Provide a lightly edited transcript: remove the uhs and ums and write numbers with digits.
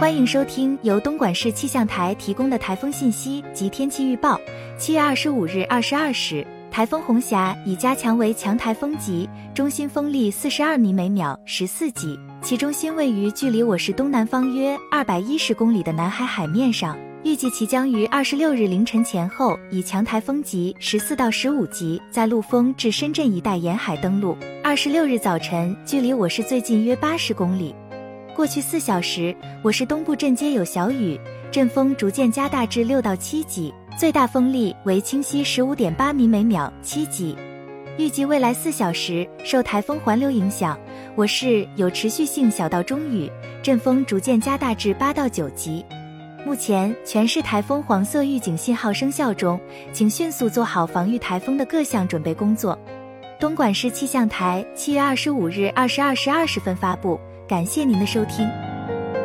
欢迎收听由东莞市气象台提供的台风信息及天气预报。7月25日22时，台风红霞已加强为强台风级，中心风力42米每秒14级，其中心位于距离我市东南方约210公里的南海海面上。预计其将于26日凌晨前后以强台风级14到15级在陆丰至深圳一带沿海登陆，26日早晨距离我市最近约80公里。过去4小时，我市东部阵街有小雨，阵风逐渐加大至6到7级，最大风力为清晰 15.8 米每秒7级。预计未来4小时，受台风环流影响，我市有持续性小到中雨，阵风逐渐加大至8到9级。目前全市台风黄色预警信号生效中，请迅速做好防御台风的各项准备工作。东莞市气象台7月25日22时20分发布，感谢您的收听。